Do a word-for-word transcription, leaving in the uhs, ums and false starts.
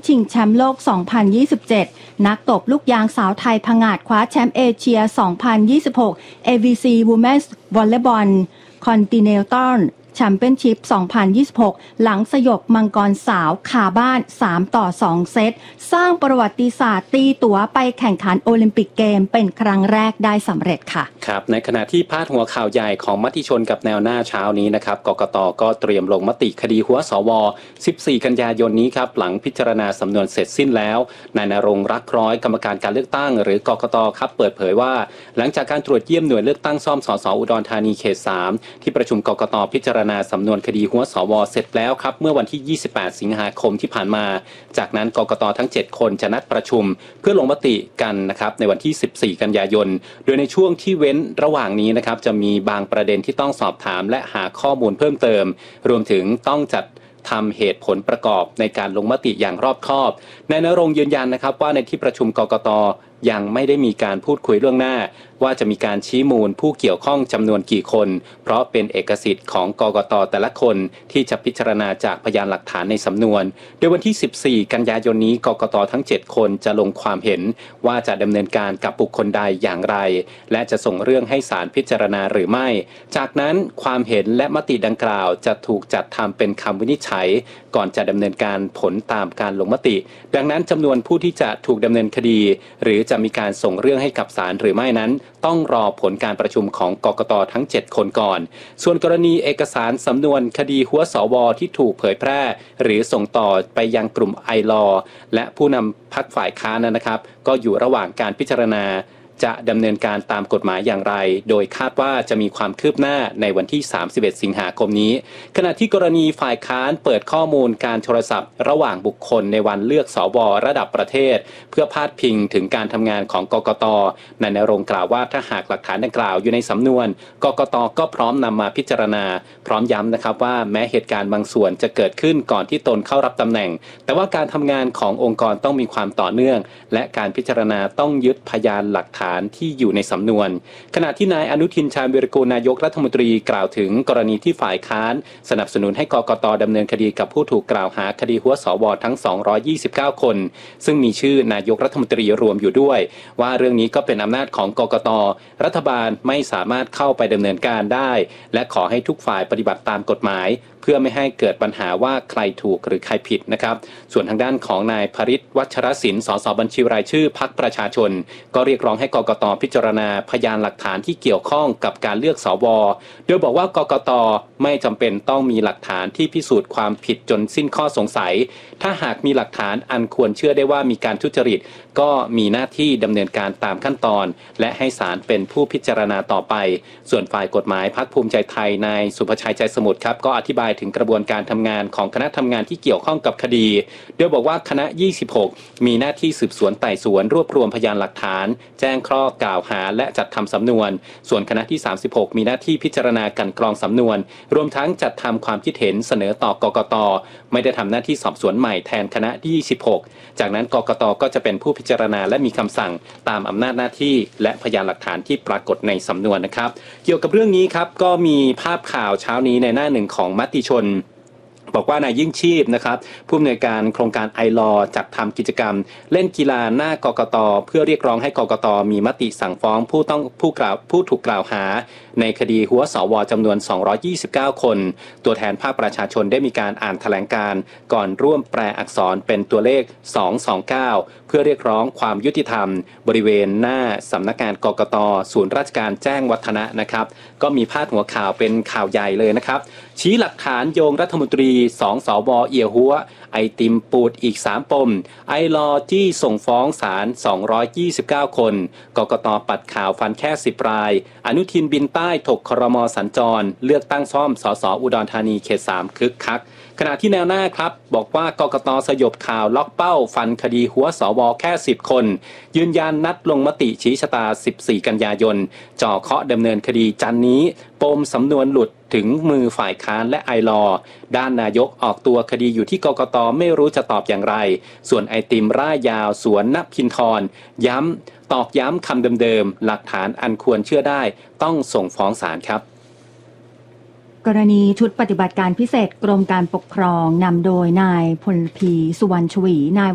ชิงแชมป์โลก สองพันยี่สิบเจ็ด นักตบลูกยางสาวไทยผงาดคว้าแชมป์เอเชีย สองพันยี่สิบหก เอ วี ซี Women's Volleyball Continental Championship สองพันยี่สิบหก หลังสยบมังกรสาวคาบ้าน สามต่อสอง เซตสร้างประวัติศาสตร์ตีตั๋วไปแข่งขันโอลิมปิกเกมเป็นครั้งแรกได้สำเร็จค่ะครับในขณะที่พาดหัวข่าวใหญ่ของมติชนกับแนวหน้าเช้านี้นะครับกกต.ก็เตรียมลงมติคดีหัวสวสิบสี่ กันยายนนี้ครับหลังพิจารณาสำนวนเสร็จสิ้นแล้วนายณรงค์รักร้อยกรรมการการเลือกตั้งหรือกกต.ครับเปิดเผยว่าหลังจากการตรวจเยี่ยมหน่วยเลือกตั้งซ่อมสสอุดรธานีเขตสามที่ประชุมกกต.พิจารณาสำนวนคดีหัวสวเสร็จแล้วครับเมื่อวันที่ยี่สิบแปดสิงหาคมที่ผ่านมาจากนั้นกกต.ทั้งเจ็ดคนจะนัดประชุมเพื่อลงมติกันนะครับในวันที่สิบสี่กันยายนโดยในช่วงที่เว้นระหว่างนี้นะครับจะมีบางประเด็นที่ต้องสอบถามและหาข้อมูลเพิ่มเติมรวมถึงต้องจัดทำเหตุผลประกอบในการลงมติอย่างรอบคอบนายณรงค์ยืนยันนะครับว่าในที่ประชุมกกต.ยังไม่ได้มีการพูดคุยล่วงหน้าว่าจะมีการชี้มูลผู้เกี่ยวข้องจำนวนกี่คนเพราะเป็นเอกสิทธิ์ของกกต.แต่ละคนที่จะพิจารณาจากพยานหลักฐานในสำนวนโดยวันที่สิบสี่กันยายนนี้กกต.ทั้งเจ็ดคนจะลงความเห็นว่าจะดำเนินการกับบุคคลใดอย่างไรและจะส่งเรื่องให้ศาลพิจารณาหรือไม่จากนั้นความเห็นและมติดังกล่าวจะถูกจัดทำเป็นคำวินิจฉัยก่อนจะดำเนินการผลตามการลงมติดังนั้นจำนวนผู้ที่จะถูกดำเนินคดีหรือจะมีการส่งเรื่องให้กับศาลหรือไม่นั้นต้องรอผลการประชุมของกกต.ทั้งเจ็ดคนก่อนส่วนกรณีเอกสารสำนวนคดีหัวสวที่ถูกเผยแพร่หรือส่งต่อไปยังกลุ่มไอลอและผู้นำพรรคฝ่ายค้านนะครับก็อยู่ระหว่างการพิจารณาจะดำเนินการตามกฎหมายอย่างไรโดยคาดว่าจะมีความคืบหน้าในวันที่สามสิบเอ็ดสิงหาคมนี้ขณะที่กรณีฝ่ายค้านเปิดข้อมูลการโทรศัพท์ระหว่างบุคคลในวันเลือกสวระดับประเทศเพื่อพาดพิงถึงการทำงานของกกต.นายณรงค์กล่าวว่าถ้าหากหลักฐานดังกล่าวอยู่ในสำนวนกกต.ก็พร้อมนำมาพิจารณาพร้อมย้ำนะครับว่าแม้เหตุการณ์บางส่วนจะเกิดขึ้นก่อนที่ตนเข้ารับตำแหน่งแต่ว่าการทำงานขององค์กรต้องมีความต่อเนื่องและการพิจารณาต้องยึดพยานหลักฐานที่อยู่ในสำนวนขณะที่นายอนุทินชาญวิรากูลนายกรัฐมนตรีกล่าวถึงกรณีที่ฝ่ายค้านสนับสนุนให้กกต.ดำเนินคดีกับผู้ถูกกล่าวหาคดีหัวสวทั้งสองร้อยยี่สิบเก้าคนซึ่งมีชื่อนายกรัฐมนตรีรวมอยู่ด้วยว่าเรื่องนี้ก็เป็นอำนาจของกกต.รัฐบาลไม่สามารถเข้าไปดำเนินการได้และขอให้ทุกฝ่ายปฏิบัติตามกฎหมายเพื่อไม่ให้เกิดปัญหาว่าใครถูกหรือใครผิดนะครับส่วนทางด้านของนายภริษฐ์วัชรศิลป์สสบัญชีรายชื่อพรรคประชาชนก็เรียกร้องให้กกต.พิจารณาพยานหลักฐานที่เกี่ยวข้องกับการเลือกสวโดยบอกว่ากกต.ไม่จำเป็นต้องมีหลักฐานที่พิสูจน์ความผิดจนสิ้นข้อสงสัยถ้าหากมีหลักฐานอันควรเชื่อได้ว่ามีการทุจริตก็มีหน้าที่ดำเนินการตามขั้นตอนและให้ศาลเป็นผู้พิจารณาต่อไปส่วนฝ่ายกฎหมายพรรคภูมิใจไทยนายสุภชัยใจสมุทรครับก็อธิบายถึงกระบวนการทำงานของคณะทำงานที่เกี่ยวข้องกับคดีโดยบอกว่าคณะยี่สิบหกมีหน้าที่สืบสวนไต่สวนรวบรวมพยานหลักฐานแจ้งข้อกล่าวหาและจัดทำสำนวนส่วนคณะที่สามสิบหกมีหน้าที่พิจารณากันกรองสำนวนรวมทั้งจัดทำความคิดเห็นเสนอต่อกกต.ไม่ได้ทำหน้าที่สอบสวนใหม่แทนคณะที่ยี่สิบหกจากนั้นกกต.ก็จะเป็นผู้พิจารณาและมีคำสั่งตามอำนาจหน้าที่และพยานหลักฐานที่ปรากฏในสำนวนนะครับเกี่ยวกับเรื่องนี้ครับก็มีภาพข่าวเช้านี้ในหน้าหนึ่งของมติชนบอกว่านายยิ่งชีพนะครับผู้อำนวยการโครงการไอลอจัดทำกิจกรรมเล่นกีฬาหน้ากกต.เพื่อเรียกร้องให้กกต.มีมติสั่งฟ้องผู้ต้องผู้กล่าวผู้ถูกกล่าวหาในคดีหัวสวจำนวนสองร้อยยี่สิบเก้าคนตัวแทนภาคประชาชนได้มีการอ่านแถลงการก่อนร่วมแปลอักษรเป็นตัวเลขสองสองเก้าเพื่อเรียกร้องความยุติธรรมบริเวณหน้าสำนักงานกกต.ศูนย์ราชการแจ้งวัฒนะนะครับก็มีพาดหัวข่าวเป็นข่าวใหญ่เลยนะครับชี้หลักฐานโยงรัฐมนตรีสองสวเอี่ยวหัวไอติมปูดอีกสามปมไอลอจี้ส่งฟ้องศาลสองร้อยยี่สิบเก้าคนกกต.ปัดข่าวฟันแค่สิบรายอนุทินบินใต้ถกครม.สัญจรเลือกตั้งซ่อมสสอุดรธานีเขตสามคึกคักขณะที่แนวหน้าครับบอกว่ากกต.สยบข่าวล็อกเป้าฟันคดีหัวสวแค่สิบคนยืนยันนัดลงมติชี้ชะตาสิบสี่กันยายนจ่อเคาะดำเนินคดีจันนี้ปมสำนวนหลุดถึงมือฝ่ายค้านและไอลอด้านนายกออกตัวคดีอยู่ที่กกต.ไม่รู้จะตอบอย่างไรส่วนไอติมร่ายยาวสวนนพินทรย้ำตอกย้ำคำเดิมๆหลักฐานอันควรเชื่อได้ต้องส่งฟ้องศาลครับกรณีชุดปฏิบัติการพิเศษกรมการปกครองนำโดยนายพลพีสุวรรณชวีนาย